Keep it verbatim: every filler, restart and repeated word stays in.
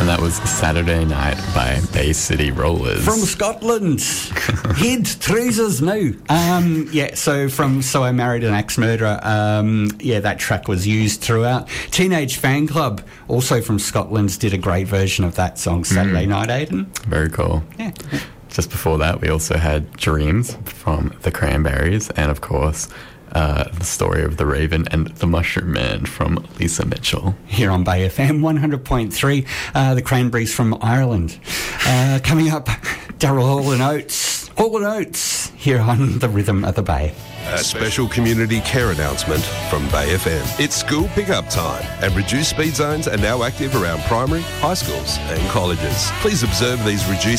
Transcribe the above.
And that was Saturday Night by Bay City Rollers. From Scotland. Head trousers now. Um, yeah, so from So I Married an Axe Murderer, um, yeah, that track was used throughout. Teenage Fan Club, also from Scotland, did a great version of that song, Saturday mm. Night, Aidan. Very cool. Yeah. Just before that, we also had Dreams from the Cranberries, and of course, Uh, the Story of the Raven and the Mushroom Man from Lisa Mitchell. Here on Bay F M one hundred point three, uh, the Cranberries from Ireland. Uh, coming up, Daryl Hall and Oates. Hall and Oates here on the Rhythm of the Bay. A special community care announcement from Bay F M. It's school pickup time, and reduced speed zones are now active around primary, high schools and colleges. Please observe these reduced